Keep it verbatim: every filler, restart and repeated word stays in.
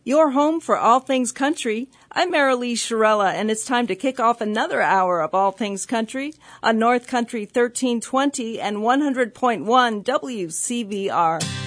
Your home for all things country. I'm Marilee Shirella, and it's time to kick off another hour of All Things Country on North Country thirteen twenty and one hundred point one W C V R.